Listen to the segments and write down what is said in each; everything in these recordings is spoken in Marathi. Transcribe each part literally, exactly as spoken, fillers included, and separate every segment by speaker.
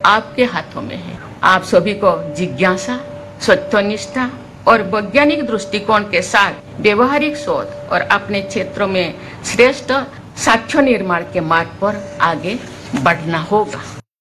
Speaker 1: आपके हाथों में है। आप सभी को जिज्ञासा, सत्यनिष्ठा और वैज्ञानिक दृष्टिकोण के साथ व्यवहारिक शोध और अपने क्षेत्रों में श्रेष्ठ साक्ष्य निर्माण के मार्ग पर आगे बढ़ना होगा।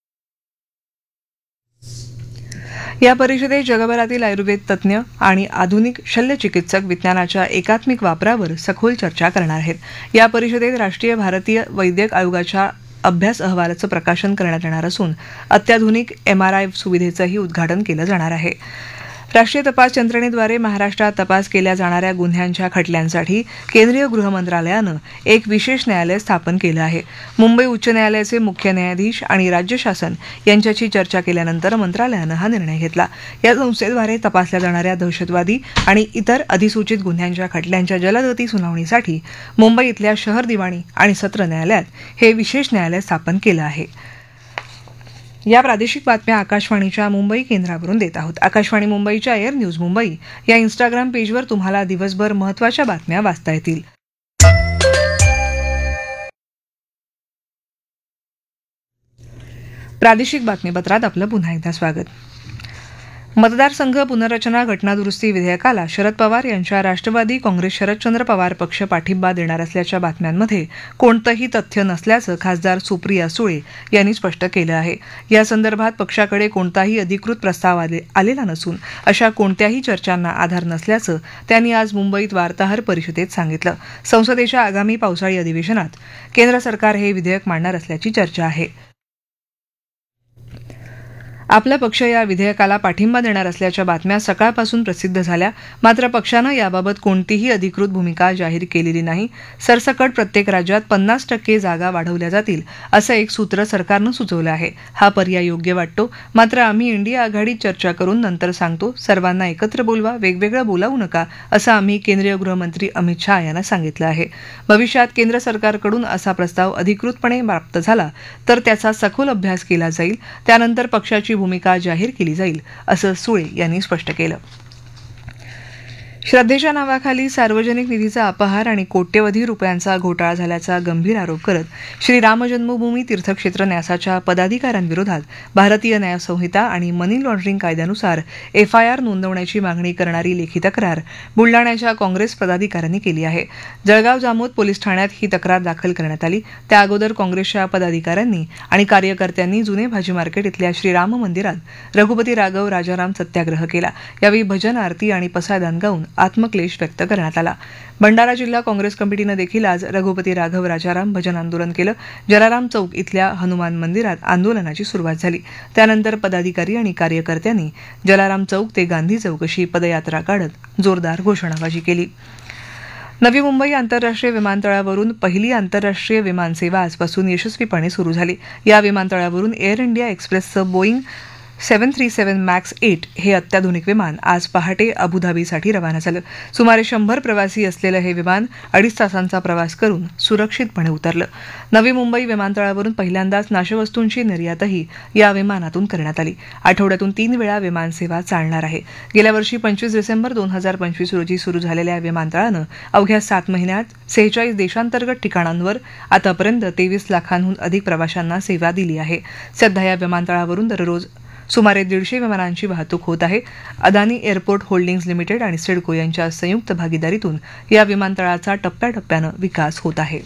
Speaker 2: या परिषदेत जगभरातील आयुर्वेद तज्ज्ञ आणि आधुनिक शल्यचिकित्सक विज्ञानाच्या एकात्मिक वापरावर सखोल चर्चा करणार आहेत। या परिषदेत राष्ट्रीय भारतीय वैद्यक आयोगाच्या अभ्यास अहवालाचं प्रकाशन करण्यात येणार असून अत्याधुनिक एमआरआय सुविधेचंही उद्घाटन केलं जाणार आहे। राष्ट्रीय तपास यंत्रणेद्वारे महाराष्ट्रात तपास केल्या जाणाऱ्या गुन्ह्यांच्या खटल्यांसाठी केंद्रीय गृह मंत्रालयानं एक विशेष न्यायालय स्थापन केलं आहे। मुंबई उच्च न्यायालयाचे मुख्य न्यायाधीश आणि राज्य शासन यांच्याशी चर्चा केल्यानंतर मंत्रालयानं हा निर्णय घेतला। या संस्थेद्वारे तपासल्या जाणाऱ्या दहशतवादी आणि इतर अधिसूचित गुन्ह्यांच्या खटल्यांच्या जलदगती सुनावणीसाठी मुंबई इथल्या शहर दिवाणी आणि सत्र न्यायालयात हे विशेष न्यायालय स्थापन केलं आहे। या प्रादेशिक बातम्या आकाशवाणीच्या मुंबई केंद्रावरून देत आहोत। आकाशवाणी मुंबईच्या एअर न्यूज मुंबई या इंस्टाग्राम पेजवर तुम्हाला दिवसभर महत्त्वाच्या बातम्या वाचता येतील। प्रादेशिक बातमीपत्रात आपलं पुन्हा एकदा स्वागत। मतदारसंघ पुनर्रचना घटनादुरुस्ती विधेयकाला शरद पवार यांच्या राष्ट्रवादी काँग्रेस शरदचंद्र पवार पक्ष पाठिंबा देणार असल्याच्या बातम्यांमध्ये कोणतंही तथ्य नसल्याचं खासदार सुप्रिया सुळे यांनी स्पष्ट केलं आहे। या संदर्भात पक्षाकडे कोणताही अधिकृत प्रस्ताव आलेला नसून अशा कोणत्याही चर्चांना आधार नसल्याचं त्यांनी आज मुंबईत वार्ताहर परिषदेत सांगितलं। संसदेच्या आगामी पावसाळी अधिवेशनात केंद्र सरकार हे विधेयक मांडणार असल्याची चर्चा आहे। आपला पक्ष या विधेयकाला पाठिंबा देणार असल्याच्या बातम्या सकाळपासून प्रसिद्ध झाल्या, मात्र पक्षानं याबाबत कोणतीही अधिकृत भूमिका जाहीर केलेली नाही। सरसकट प्रत्येक राज्यात पन्नास टक्के जागा वाढवल्या जातील असं एक सूत्र सरकारनं सुचवलं आहे। हा पर्याय योग्य वाटतो, मात्र आम्ही इंडिया आघाडीत चर्चा करून नंतर सांगतो। सर्वांना एकत्र बोलवा, वेगवेगळं बोलावू नका असं आम्ही केंद्रीय गृहमंत्री अमित शहा यांना सांगितलं आहे। भविष्यात केंद्र सरकारकडून असा प्रस्ताव अधिकृतपणे प्राप्त झाला तर त्याचा सखोल अभ्यास केला जाईल, त्यानंतर पक्षाची भूमिका जाहीर केली जाईल असं सुळे यांनी स्पष्ट केलं। श्रद्धेच्या नावाखाली सार्वजनिक निधीचा अपहार आणि कोट्यवधी रुपयांचा घोटाळा झाल्याचा गंभीर आरोप करत श्री राम जन्मभूमी तीर्थक्षेत्र न्यासाच्या पदाधिकाऱ्यांविरोधात भारतीय न्याय संहिता आणि मनी लॉन्ड्रिंग कायद्यानुसार एफआयआर नोंदवण्याची मागणी करणारी लेखी तक्रार बुलडाण्याच्या काँग्रेस पदाधिकाऱ्यांनी केली आहे। जळगाव जामोद पोलीस ठाण्यात ही तक्रार दाखल करण्यात आली। त्या अगोदर काँग्रेसच्या पदाधिकाऱ्यांनी आणि कार्यकर्त्यांनी जुने भाजी मार्केट इथल्या श्रीराम मंदिरात रघुपती राघव राजाराम सत्याग्रह केला। यावेळी भजन आरती आणि पसायदान गाऊन आत्मक्लेश व्यक्त करण्यात आला। भंडारा जिल्हा काँग्रेस कमिटीनं देखील आज रघुपती राघव राजाराम भजन आंदोलन केलं। जलाराम चौक इथल्या हनुमान मंदिरात आंदोलनाची सुरुवात झाली। त्यानंतर पदाधिकारी आणि कार्यकर्त्यांनी जलाराम चौक ते गांधी चौक अशी पदयात्रा काढत जोरदार घोषणाबाजी केली। नवी मुंबई आंतरराष्ट्रीय विमानतळावरून पहिली आंतरराष्ट्रीय विमानसेवा आजपासून यशस्वीपणे सुरू झाली। या विमानतळावरून एअर इंडिया एक्सप्रेसचं बोईंग सेवन थ्री सेवन मॅक्स एट हे अत्याधुनिक विमान आज पहाटे अबुधाबीसाठी रवाना झालं। सुमारे शंभर प्रवासी असलेलं हे विमान अडीच तासांचा प्रवास करून सुरक्षितपणे उतरलं। नवी मुंबई विमानतळावरून पहिल्यांदाच नाशवस्तूंची निर्यातही या विमानातून करण्यात आली। आठवड्यातून तीन वेळा विमानसेवा चालणार आहे। गेल्या वर्षी पंचवीस डिसेंबर दोन हजार पंचवीस रोजी सुरू झालेल्या विमानतळानं अवघ्या सात महिन्यात सेहेचाळीस देशांतर्गत ठिकाणांवर आतापर्यंत तेवीस लाखांहून अधिक प्रवाशांना सेवा दिली आहे। सध्या या विमानतळावरून दररोज सुमारे दीडशे विमानांची वाहतूक होत आहे। अदानी एअरपोर्ट होल्डिंग्ज लिमिटेड आणि सिडको यांच्या संयुक्त भागीदारीतून या विमानतळाचा टप्प्याटप्प्यानं विकास होत आहे।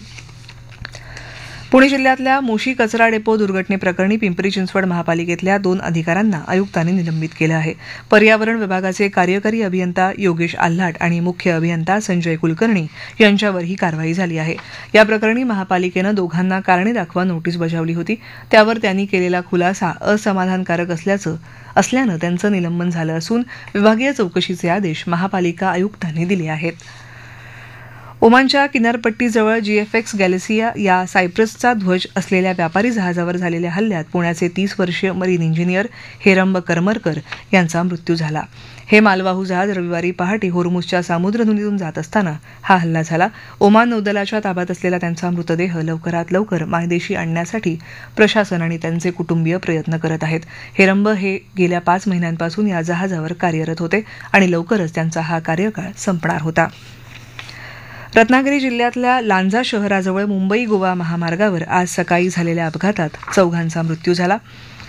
Speaker 2: पुणे जिल्ह्यातल्या मोशी कचरा डेपो दुर्घटनेप्रकरणी पिंपरी चिंचवड महापालिकेतल्या दोन अधिकाऱ्यांना आयुक्तांनी निलंबित केलं आहे। पर्यावरण विभागाचे कार्यकारी अभियंता योगेश आल्हाट आणि मुख्य अभियंता संजय कुलकर्णी यांच्यावर ही कारवाई झाली आहे। या प्रकरणी महापालिकेनं दोघांना कारणे दाखवा नोटीस बजावली होती। त्यावर त्यांनी केलेला खुलासा असमाधानकारक असल्याचं असल्यानं त्यांचं निलंबन झालं असून विभागीय चौकशीचे आदेश महापालिका आयुक्तांनी दिले आहेत। ओमानच्या किनारपट्टीजवळ जीएफएक्स गॅलेसिया या सायप्रसचा ध्वज असलेल्या व्यापारी जहाजावर झालेल्या हल्ल्यात पुण्याचे तीस वर्षीय मरीन इंजिनियर हेरंब करमरकर यांचा मृत्यू झाला। हे मालवाहू जहाज रविवारी पहाटे होर्मुझच्या सामुद्रधुनीतून जात असताना हा हल्ला झाला। ओमान नौदलाच्या ताब्यात असलेला त्यांचा मृतदेह लवकरात लवकर मायदेशी आणण्यासाठी प्रशासन आणि त्यांचे कुटुंबीय प्रयत्न करत आहेत। हेरंब हे गेल्या पाच महिन्यांपासून या जहाजावर कार्यरत होते आणि लवकरच त्यांचा हा कार्यकाळ संपणार होता। रत्नागिरी जिल्ह्यातल्या लांजा शहराजवळ मुंबई गोवा महामार्गावर आज सकाळी झालेल्या अपघातात चौघांचा मृत्यू झाला।